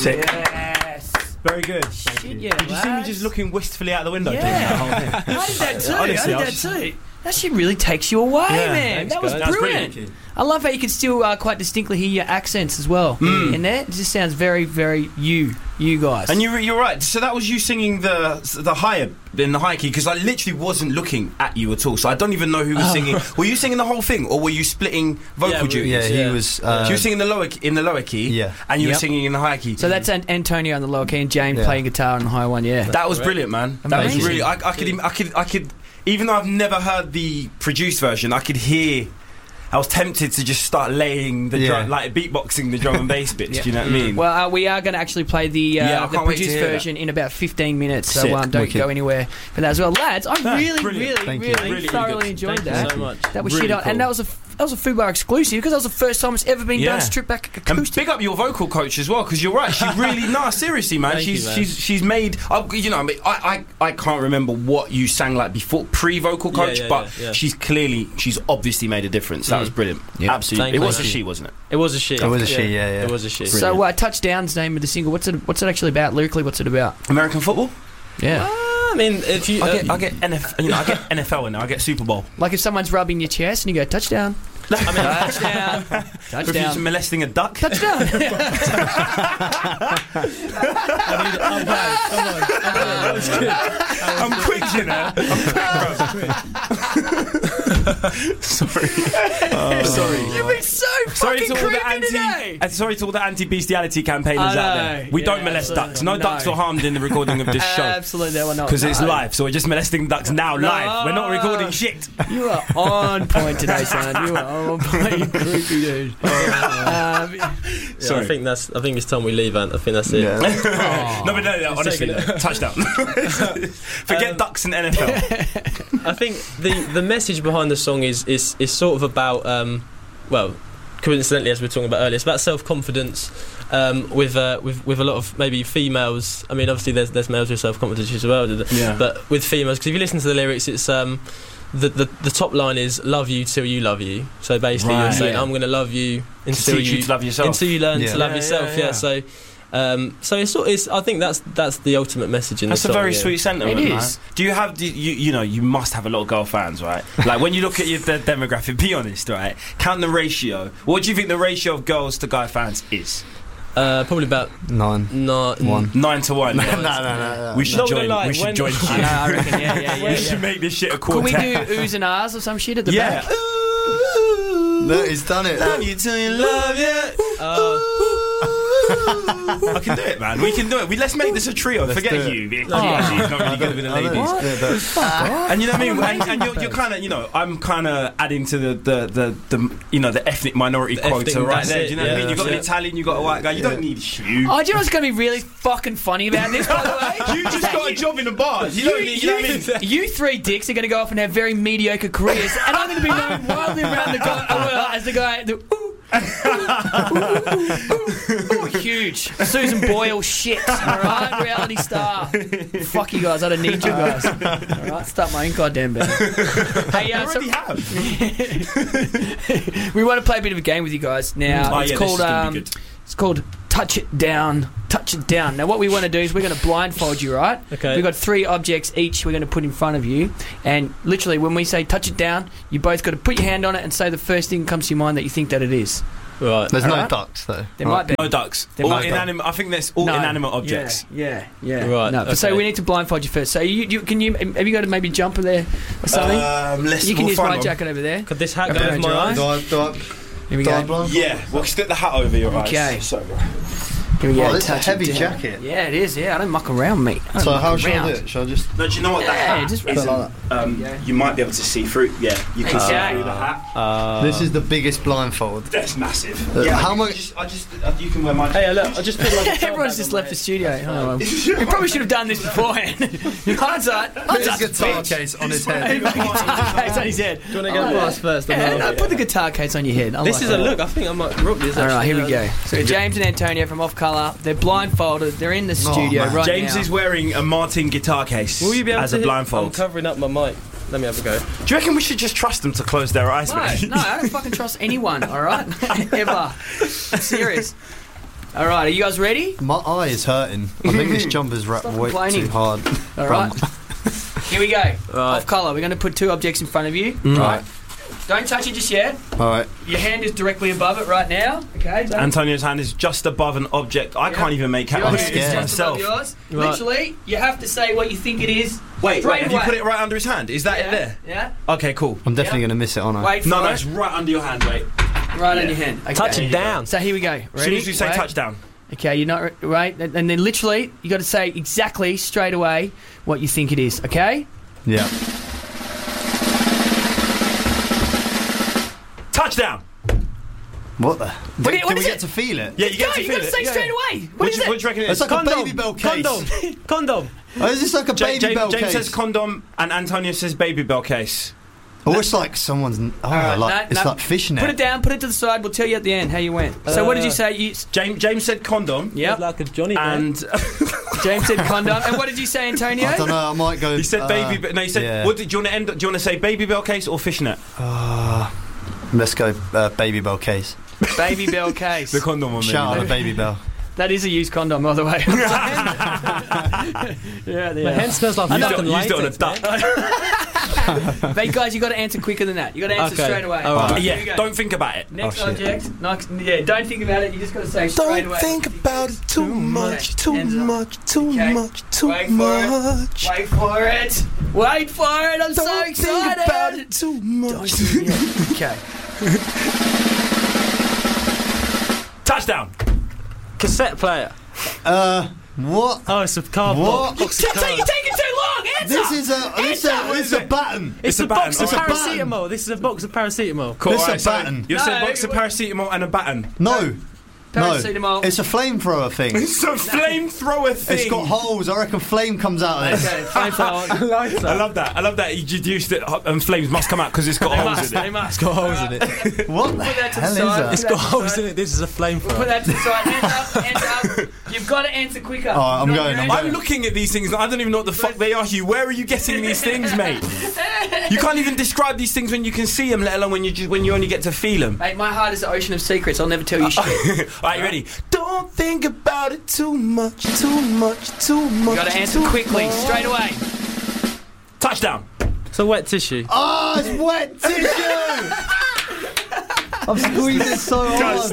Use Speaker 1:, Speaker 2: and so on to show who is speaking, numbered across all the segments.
Speaker 1: Sick.
Speaker 2: Yes.
Speaker 1: Very good.
Speaker 2: Shit, yeah,
Speaker 1: Did you see me just looking wistfully out the window?
Speaker 2: Yeah.
Speaker 1: during that whole thing?
Speaker 2: I did that too.
Speaker 1: Honestly,
Speaker 2: I
Speaker 1: I
Speaker 2: did
Speaker 1: was
Speaker 2: that too. That shit really takes you away, man.
Speaker 3: Thanks,
Speaker 2: That was
Speaker 3: guys.
Speaker 1: That's
Speaker 2: brilliant.
Speaker 1: brilliant.
Speaker 2: I love how you can still quite distinctly hear your accents as well in there. It just sounds very, very you guys.
Speaker 1: And you're right. So that was you singing the higher in the high key, because I literally wasn't looking at you at all. So I don't even know who was singing. Were you singing the whole thing, or were you splitting vocal duties?
Speaker 4: Yeah, he was.
Speaker 1: So you were singing in the lower key,
Speaker 4: Yeah.
Speaker 1: and you were
Speaker 2: Yep.
Speaker 1: singing in the high key.
Speaker 2: So that's Antonio on the lower key and James
Speaker 4: Yeah.
Speaker 2: playing guitar on the high one. Yeah.
Speaker 1: That was brilliant, man. That was
Speaker 2: Amazing.
Speaker 1: really. I could. Even though I've never heard the produced version, I could hear. I was tempted to just start laying the drum, like beatboxing the drum and bass bits. Do you know what I mean?
Speaker 2: Well, we are going to actually play the
Speaker 1: I can't wait to
Speaker 2: produced
Speaker 1: hear
Speaker 2: version in about 15 minutes, so
Speaker 1: Sick.
Speaker 2: don't
Speaker 4: Wicked.
Speaker 2: go anywhere for that as well. Lads, I really,
Speaker 1: brilliant.
Speaker 4: Thank you.
Speaker 2: really thoroughly enjoyed
Speaker 3: Thank you
Speaker 2: that.
Speaker 3: so much.
Speaker 2: That was
Speaker 1: Really
Speaker 2: shit on,
Speaker 1: cool.
Speaker 2: and that was a Fubar exclusive because that was the first time it's ever been done stripped back
Speaker 1: And
Speaker 2: acoustic.
Speaker 1: big up your vocal coach as well, because you're right. She really, seriously, man.
Speaker 3: Thank you, man.
Speaker 1: She's made. You know, I can't remember what you sang like before pre-vocal coach, but
Speaker 3: yeah.
Speaker 1: she's obviously made a difference. That was brilliant.
Speaker 4: Yeah.
Speaker 1: Absolutely.
Speaker 3: Thank
Speaker 1: it was
Speaker 3: you.
Speaker 1: a she, wasn't it?
Speaker 3: It was a she.
Speaker 4: It was a she, yeah.
Speaker 3: It was a she.
Speaker 2: So, Touchdown's name of the single. What's it actually about lyrically? What's it about?
Speaker 1: American football.
Speaker 2: Yeah,
Speaker 3: I mean, if you...
Speaker 1: I get NFL. You know, I get NFL in there. I get Super Bowl.
Speaker 2: like if someone's rubbing your chest and you go touchdown, touchdown,
Speaker 1: If you're
Speaker 2: touchdown,
Speaker 1: molesting a duck.
Speaker 2: touchdown.
Speaker 1: I'm quick, you know. Sorry. Sorry.
Speaker 2: You've been so fucking creepy today.
Speaker 1: Sorry to all the anti-bestiality campaigners
Speaker 2: I
Speaker 1: out
Speaker 2: know.
Speaker 1: there. We don't
Speaker 2: Yeah,
Speaker 1: molest
Speaker 2: absolutely.
Speaker 1: ducks. No ducks were harmed in the recording of this show.
Speaker 2: Absolutely, they were not.
Speaker 1: Because it's
Speaker 2: No.
Speaker 1: live, so we're just molesting ducks now, live. We're not recording shit.
Speaker 2: You are on point today, son. You are on point, you creepy dude.
Speaker 3: I think it's time we leave, Ant. I think that's it.
Speaker 4: Yeah.
Speaker 1: No, but no, honestly,
Speaker 3: taking it.
Speaker 1: touchdown. Forget ducks and NFL.
Speaker 3: I think the message behind the song is sort of about coincidentally, as we were talking about earlier, it's about self-confidence with a lot of maybe females. I mean, obviously there's males with self-confidence as well,
Speaker 1: Yeah.
Speaker 3: but with females, because if you listen to the lyrics, it's the top line is "love you till you love you." So basically, you're
Speaker 1: Right.
Speaker 3: saying,
Speaker 2: Yeah.
Speaker 3: "I'm going to love you until
Speaker 1: teach you to love yourself."
Speaker 3: until you learn
Speaker 4: Yeah.
Speaker 3: to love
Speaker 1: Yeah,
Speaker 3: yourself."
Speaker 1: yeah.
Speaker 3: So it's I think that's the ultimate message in
Speaker 1: That's
Speaker 3: the
Speaker 1: a
Speaker 3: song.
Speaker 1: very
Speaker 3: yeah.
Speaker 1: sweet sentiment,
Speaker 2: It
Speaker 1: man.
Speaker 2: is.
Speaker 1: Do you must have a lot of girl fans, right? Like when you look at the demographic, be honest, right? Count the ratio. What do you think the ratio of girls to guy fans is?
Speaker 3: Probably about
Speaker 4: 9.
Speaker 3: 1.
Speaker 1: 9 to 1.
Speaker 4: No.
Speaker 1: We should
Speaker 3: Not
Speaker 1: join.
Speaker 3: gonna lie,
Speaker 1: We should
Speaker 3: when-
Speaker 1: join.
Speaker 2: I know, I reckon, yeah.
Speaker 1: We should make this shit a
Speaker 2: Can we
Speaker 1: quartet.
Speaker 2: do oohs and ahs or some shit at the
Speaker 1: Yeah.
Speaker 2: back?
Speaker 4: No, he's done it.
Speaker 1: Love you till you love you. I can do it, man. We can do it. Let's make this a trio.
Speaker 4: Let's
Speaker 1: Forget
Speaker 4: do it.
Speaker 1: you. He's not really good with the ladies. And you know what I mean? And you're kind of, I'm kind of adding to the ethnic minority quota
Speaker 3: ethnic,
Speaker 1: right
Speaker 3: that's
Speaker 1: there.
Speaker 3: it,
Speaker 1: Do you know what I mean?
Speaker 3: yeah,
Speaker 1: You've got an
Speaker 3: that's it.
Speaker 1: Italian, you've got a white guy. You don't need Hugh.
Speaker 2: Oh, do you know what's going to be really fucking funny about this, by the way?
Speaker 1: You just got a job in the bar. You don't need. You know what I mean?
Speaker 2: You three dicks are going to go off and have very mediocre careers, and I'm going to be known wildly around the guy as the guy. Huge Susan Boyle shit. All right, reality star. Fuck you guys. I don't need you guys. All right, start my own goddamn band. Hey,
Speaker 1: You already have.
Speaker 2: we want to play a bit of a game with you guys now.
Speaker 1: This is gonna be good.
Speaker 2: It's called Touch It Down. Touch It Down. Now, what we want to do is we're going to blindfold you, right?
Speaker 3: Okay.
Speaker 2: We've got 3 objects each we're going to put in front of you. And literally, when we say touch it down, you both got to put your hand on it and say the first thing that comes to your mind that you think that it is.
Speaker 3: Right.
Speaker 4: There's no
Speaker 2: Alright.
Speaker 4: ducks, though.
Speaker 2: There might be.
Speaker 1: No ducks.
Speaker 2: There
Speaker 1: All
Speaker 2: might be.
Speaker 1: inanimate. I think that's all
Speaker 2: No.
Speaker 1: inanimate objects.
Speaker 2: Yeah.
Speaker 3: Right,
Speaker 2: No, but so
Speaker 3: okay.
Speaker 2: we need to blindfold you first. So have you got to maybe jumper there or something? You can use my jacket over there.
Speaker 3: Could this hat
Speaker 2: Wrap
Speaker 3: go
Speaker 2: around
Speaker 3: over my
Speaker 2: your
Speaker 3: eyes?
Speaker 2: Here we go.
Speaker 1: Yeah, well, stick the hat over your eyes.
Speaker 2: Okay.
Speaker 1: Sorry.
Speaker 2: Here we go.
Speaker 4: Oh, this is a
Speaker 2: Touch it
Speaker 4: heavy
Speaker 2: down.
Speaker 4: jacket.
Speaker 2: Yeah, it is. Yeah, I don't muck around, mate. I don't
Speaker 4: So
Speaker 2: muck
Speaker 4: how should I
Speaker 2: around.
Speaker 4: do it? Should I just...
Speaker 1: No, do you know what that
Speaker 2: Yeah,
Speaker 1: hat
Speaker 2: just
Speaker 1: is?
Speaker 4: like
Speaker 1: You might be able to see through. Yeah, you can see
Speaker 2: Okay.
Speaker 1: through the hat.
Speaker 4: This is the biggest blindfold.
Speaker 1: That's massive.
Speaker 4: how
Speaker 1: you
Speaker 4: much-
Speaker 1: you can wear my.
Speaker 3: Hey, look, I just put my guitar
Speaker 2: Everyone's
Speaker 3: bag
Speaker 2: just
Speaker 3: on
Speaker 2: left
Speaker 3: my
Speaker 2: the
Speaker 3: head.
Speaker 2: studio. Oh, well. We probably should have done this beforehand. Hindsight.
Speaker 4: His guitar case on his head.
Speaker 2: Guitar case on his head.
Speaker 3: Do you want to go past first?
Speaker 2: Yeah, no, put the guitar case on your head.
Speaker 3: This is a look. I think I might rock this.
Speaker 2: All right,
Speaker 3: actually.
Speaker 2: here we go. So James and Antonio from Off Colour, they're blindfolded. They're in the studio
Speaker 4: man.
Speaker 2: right
Speaker 1: James
Speaker 2: now.
Speaker 1: is wearing a Martin guitar case
Speaker 3: Will you be able
Speaker 1: as
Speaker 3: to
Speaker 1: a
Speaker 3: hit- I'm
Speaker 1: blindfold.
Speaker 3: covering up my mic. Let me have a go.
Speaker 1: Do you reckon we should just trust them to close their eyes?
Speaker 2: No,
Speaker 1: mate?
Speaker 2: I don't fucking trust anyone. All right, ever. I'm serious. All right, are you guys ready?
Speaker 4: My eye is hurting. I think this jumper's wrapped
Speaker 2: Stop
Speaker 4: way
Speaker 2: complaining.
Speaker 4: too hard.
Speaker 2: All right. Here we go. Off colour. We're going to put two objects in front of you. Right. Don't touch it just yet.
Speaker 4: All right.
Speaker 2: Your hand is directly above it right now. Okay. Don't.
Speaker 1: Antonio's hand is just above an object. I can't even make out
Speaker 2: Your
Speaker 1: what
Speaker 2: hand
Speaker 1: it
Speaker 2: is
Speaker 1: is
Speaker 2: just above
Speaker 1: myself.
Speaker 2: yours. Literally, you have to say what you think it is.
Speaker 1: Wait,
Speaker 2: straight
Speaker 1: have you
Speaker 2: away.
Speaker 1: put it right under his hand? Is that it there?
Speaker 2: Yeah.
Speaker 1: Okay, cool.
Speaker 4: I'm definitely going to miss it, aren't I?
Speaker 2: Wait for
Speaker 1: No,
Speaker 2: it.
Speaker 1: it's right under your hand, wait.
Speaker 2: Right on your hand. Okay.
Speaker 3: Touch it down.
Speaker 2: So here we go. Ready?
Speaker 1: As soon as you say
Speaker 2: Wait.
Speaker 1: touchdown.
Speaker 2: Okay, you're not right, and then literally you got to say exactly straight away what you think it is. Okay.
Speaker 4: Yeah.
Speaker 1: Touchdown!
Speaker 4: What the?
Speaker 2: What
Speaker 4: Can
Speaker 2: is
Speaker 4: we
Speaker 2: it?
Speaker 4: get to feel it?
Speaker 1: Yeah, you get
Speaker 2: No,
Speaker 1: to
Speaker 2: you
Speaker 1: feel
Speaker 2: got to
Speaker 1: it.
Speaker 2: say
Speaker 1: Yeah.
Speaker 2: straight away. What is it?
Speaker 1: What do you reckon it
Speaker 4: It's
Speaker 1: is?
Speaker 4: like a baby bell case.
Speaker 3: Condom.
Speaker 4: Oh, is this like a baby bell
Speaker 1: James
Speaker 4: case?
Speaker 1: says condom and Antonio says baby bell case.
Speaker 4: Or it's like someone's. Oh,
Speaker 2: right,
Speaker 4: like
Speaker 2: no,
Speaker 4: it's
Speaker 2: no.
Speaker 4: like fishnet.
Speaker 2: Put it down. Put it to the side. We'll tell you at the end how you went. So what did you say?
Speaker 1: James said condom.
Speaker 2: Yep.
Speaker 3: Like a Johnny.
Speaker 1: And
Speaker 2: James said condom. And what did you say, Antonio?
Speaker 4: I don't know. I might go.
Speaker 1: he said baby. No, he said.
Speaker 4: yeah.
Speaker 1: What did do you want to end? Do you want to say baby bell case or fishnet?
Speaker 4: Let's go baby bell case.
Speaker 2: Baby bell case.
Speaker 1: The condom one.
Speaker 4: Shout out the baby bell.
Speaker 2: That is a used condom, by the way. Yeah,
Speaker 3: My hand smells like fucking
Speaker 1: Used it on a
Speaker 3: latex,
Speaker 1: duck.
Speaker 3: man.
Speaker 2: But guys, you got to answer quicker than that. You got to answer
Speaker 3: Okay.
Speaker 2: straight away.
Speaker 3: All right.
Speaker 2: Here we
Speaker 1: Yeah,
Speaker 2: go.
Speaker 1: don't think about it.
Speaker 2: Next
Speaker 4: Oh, shit.
Speaker 2: object. Yeah, don't think about it. You just got to say straight away.
Speaker 1: about it too
Speaker 2: much, too
Speaker 1: much, too
Speaker 2: Okay.
Speaker 1: too
Speaker 2: Wait for it. Wait for it. Wait for it. I'm so excited.
Speaker 1: too
Speaker 2: Don't do it yet. Okay.
Speaker 1: Touchdown!
Speaker 3: Cassette player.
Speaker 4: What?
Speaker 3: Oh, it's a cardboard.
Speaker 4: What?
Speaker 2: You're taking too long. Answer.
Speaker 4: This is a baton.
Speaker 3: It's a
Speaker 1: baton.
Speaker 3: box of
Speaker 4: It's a baton.
Speaker 3: paracetamol. This is a box of paracetamol.
Speaker 1: Cool,
Speaker 4: This is a
Speaker 1: alright, so
Speaker 4: baton.
Speaker 1: You said
Speaker 2: No,
Speaker 1: box of paracetamol and a baton.
Speaker 4: No.
Speaker 2: Paracetamol.
Speaker 4: No. It's a flamethrower thing.
Speaker 1: It's a flamethrower thing.
Speaker 4: It's got holes. I reckon flame comes out of this.
Speaker 2: Okay, flamethrower.
Speaker 1: I love that. I love that. You deduced it and flames must come out because it's got
Speaker 2: They
Speaker 1: holes
Speaker 2: must.
Speaker 1: in it.
Speaker 2: They must.
Speaker 3: It's got holes in it.
Speaker 4: What the
Speaker 2: Put that to the
Speaker 4: hell is
Speaker 2: side.
Speaker 4: that?
Speaker 3: It's got holes in it. This is a
Speaker 2: Put
Speaker 3: flamethrower.
Speaker 2: that to the side. Hands up. You've got to answer quicker.
Speaker 4: All right, I'm
Speaker 2: Not
Speaker 4: going,
Speaker 2: your
Speaker 4: I'm
Speaker 2: hand.
Speaker 1: I'm looking at these things and I don't even know what the fuck they are, Hugh. Where are you getting these things, mate? You can't even describe these things when you can see them, let alone when you only get to feel them.
Speaker 2: Mate, my heart is the ocean of secrets. I'll never tell you shit.
Speaker 1: Alright, you ready? Don't think about it too much, too much, too much.
Speaker 2: You got to answer
Speaker 1: too
Speaker 2: quickly,
Speaker 1: much.
Speaker 2: straight away.
Speaker 1: Touchdown.
Speaker 3: It's a wet tissue.
Speaker 4: Oh, it's wet tissue! I've squeezed it so hard.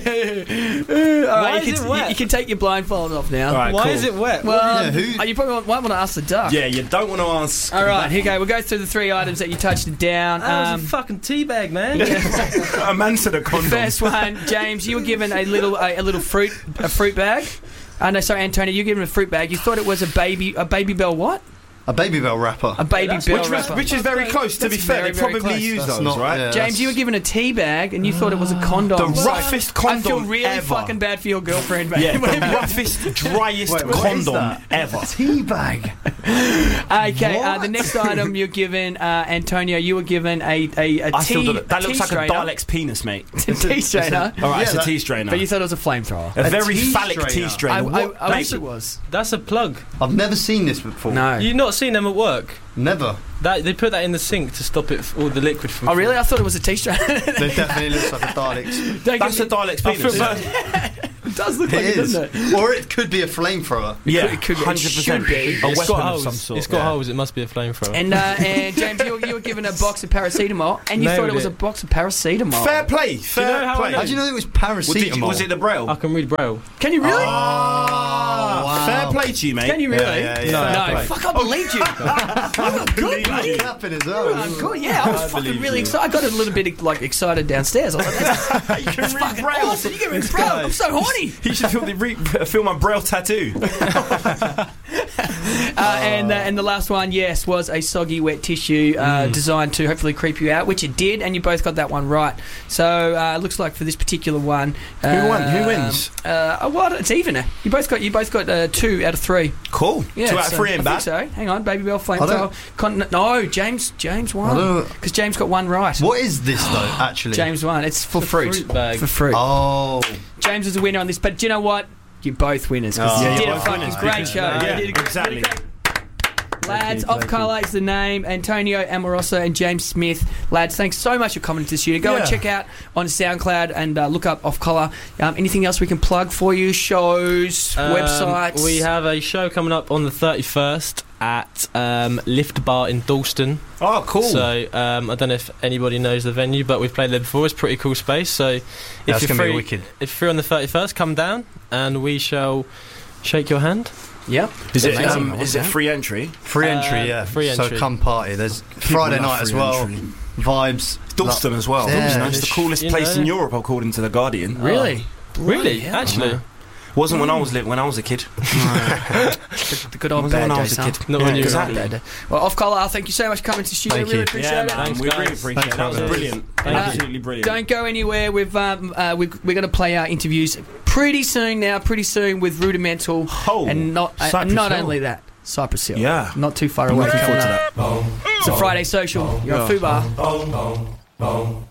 Speaker 2: All right,
Speaker 3: is it wet?
Speaker 2: You can take your blindfold off now.
Speaker 1: Alright,
Speaker 3: Why
Speaker 1: cool.
Speaker 3: is it wet?
Speaker 2: Well,
Speaker 4: Yeah, who-
Speaker 2: you probably might want to ask the duck.
Speaker 1: Yeah, you don't want to ask.
Speaker 2: All right, here you go. We'll go through the three items that you touched down.
Speaker 3: That was a fucking teabag, man.
Speaker 1: A man said a condom.
Speaker 2: First one, James, you were given a little fruit bag. No, sorry, Antonio, you were given a fruit bag. You thought it was a baby bell what?
Speaker 4: A baby bell wrapper.
Speaker 2: A baby bell
Speaker 1: Which,
Speaker 2: wrapper.
Speaker 1: which is very close, to be
Speaker 2: That's
Speaker 1: fair.
Speaker 2: very,
Speaker 1: They
Speaker 2: very
Speaker 1: probably
Speaker 2: close.
Speaker 1: use
Speaker 4: That's
Speaker 1: those,
Speaker 4: not-
Speaker 1: right?
Speaker 4: yeah.
Speaker 2: James, you were given a tea bag and you thought it was a condom.
Speaker 1: The roughest condom
Speaker 2: I feel really
Speaker 1: ever.
Speaker 2: fucking bad for your girlfriend, mate.
Speaker 1: Yeah, the roughest, driest
Speaker 4: Wait, what is
Speaker 1: condom
Speaker 4: that?
Speaker 1: ever.
Speaker 4: Teabag.
Speaker 2: Okay,
Speaker 4: What?
Speaker 2: the next item you're given, Antonio, you were given a
Speaker 1: I still
Speaker 2: tea.
Speaker 1: don't know. That looks like a
Speaker 2: strainer.
Speaker 1: Dalek's penis, mate.
Speaker 2: A tea strainer.
Speaker 1: All right,
Speaker 4: Yeah,
Speaker 1: it's a
Speaker 4: that-
Speaker 1: tea strainer.
Speaker 2: But you thought it was a flamethrower.
Speaker 1: A very
Speaker 4: tea
Speaker 1: phallic
Speaker 4: strainer.
Speaker 1: tea strainer.
Speaker 2: I
Speaker 1: Mate,
Speaker 2: wish it was.
Speaker 3: That's a plug.
Speaker 4: I've never seen this before.
Speaker 2: No.
Speaker 3: You've not seen them at work?
Speaker 4: Never.
Speaker 3: They put that in the sink to stop it, all the liquid from.
Speaker 2: Oh, really? I thought it was a tea strainer.
Speaker 4: They definitely looks like a Dalek's.
Speaker 1: That's a Dalek's penis.
Speaker 2: It does look like
Speaker 4: It
Speaker 2: it,
Speaker 4: is.
Speaker 2: doesn't it?
Speaker 4: Or it could be a flamethrower.
Speaker 1: Yeah,
Speaker 2: It could be. It
Speaker 1: 100%.
Speaker 2: should be.
Speaker 1: A
Speaker 3: It's
Speaker 1: weapon
Speaker 3: got
Speaker 1: of
Speaker 3: holes.
Speaker 1: some sort.
Speaker 3: It's got
Speaker 1: Yeah.
Speaker 3: holes. It must be a flamethrower.
Speaker 2: And James, you were given a box of paracetamol, and you
Speaker 3: Nailed
Speaker 2: thought it was
Speaker 3: it.
Speaker 2: a box of paracetamol.
Speaker 1: Fair play.
Speaker 3: you know
Speaker 1: Fair
Speaker 3: how I
Speaker 1: play.
Speaker 3: know?
Speaker 4: How do you know it was
Speaker 1: Was
Speaker 4: paracetamol?
Speaker 1: it the Braille?
Speaker 3: I can read Braille.
Speaker 2: Can you really?
Speaker 4: Oh, wow.
Speaker 1: Fair play to you, mate.
Speaker 2: Can you really?
Speaker 4: Yeah, yeah,
Speaker 3: No.
Speaker 2: No,
Speaker 1: play.
Speaker 2: fuck, I believed you. Good, buddy.
Speaker 4: Clapping as well.
Speaker 2: Good, yeah, I was fucking really excited. I got a little bit like excited downstairs. I was like, that's
Speaker 1: You can read
Speaker 2: fucking
Speaker 1: Braille.
Speaker 2: awesome. You can read Braille. I'm so horny.
Speaker 1: He should feel my Braille tattoo.
Speaker 2: And the last one, yes, was a soggy wet tissue designed to hopefully creep you out, which it did, and you both got that one right. So it looks like for this particular one,
Speaker 1: Who won? Who wins?
Speaker 2: Well, it's even. You both got 2 out of 3.
Speaker 1: Cool.
Speaker 2: Yeah,
Speaker 1: 2 out of 3
Speaker 2: I
Speaker 1: in
Speaker 2: think
Speaker 1: bad.
Speaker 2: so. Hang on, Baby Bell
Speaker 4: I don't-
Speaker 2: Flamethrower. No, James
Speaker 4: I
Speaker 2: won
Speaker 4: don't-
Speaker 2: because James got one right.
Speaker 4: What is this though? Actually,
Speaker 2: James won. It's for fruit.
Speaker 3: fruit bag.
Speaker 2: For fruit.
Speaker 4: Oh,
Speaker 2: James was a winner on this, but do you know what? You're both winners because
Speaker 4: Oh.
Speaker 2: you
Speaker 4: Yeah,
Speaker 2: did
Speaker 1: you're
Speaker 2: a
Speaker 1: both
Speaker 2: fucking
Speaker 1: winners
Speaker 2: great
Speaker 1: because-
Speaker 2: show.
Speaker 1: yeah,
Speaker 2: You did a
Speaker 1: exactly.
Speaker 2: really great- Lads, Off Colour is the name. Antonio Amoroso and James Smith. Lads, thanks so much for coming to the studio. Go and check out on SoundCloud and look up Off Colour. Anything else we can plug for you? Shows, websites?
Speaker 3: We have a show coming up on the 31st at Lift Bar in Dalston.
Speaker 1: Oh, cool.
Speaker 3: So I don't know if anybody knows the venue, but we've played there before. It's a pretty cool space. So if you're free, if you're free on the 31st, come down and we shall shake your hand.
Speaker 2: Yeah.
Speaker 1: Is it free entry?
Speaker 4: Free entry, yeah.
Speaker 3: Free entry.
Speaker 4: So come party. There's Friday night as well.
Speaker 1: Entry.
Speaker 4: Vibes.
Speaker 1: Dalston as well.
Speaker 4: Yeah.
Speaker 1: Dalston, it's the coolest place in Europe, according to The Guardian.
Speaker 2: Really?
Speaker 3: Really? Actually?
Speaker 1: Wasn't when I was a kid.
Speaker 2: The good old bad days, huh?
Speaker 3: Not when you were
Speaker 1: exactly.
Speaker 2: Bad day. Well, Off Colour, thank you so much for coming to the studio.
Speaker 4: Thank
Speaker 2: Really
Speaker 4: you.
Speaker 2: appreciate it.
Speaker 3: Thanks,
Speaker 1: we
Speaker 3: guys.
Speaker 1: really appreciate it. That was brilliant. Absolutely brilliant.
Speaker 2: Don't go anywhere. We're going to play our interviews pretty soon with Rudimental, and not only that, Cypress Hill.
Speaker 1: Yeah.
Speaker 2: Not too far away.
Speaker 1: Looking forward to that.
Speaker 2: It's a Friday social. You're a Fubar.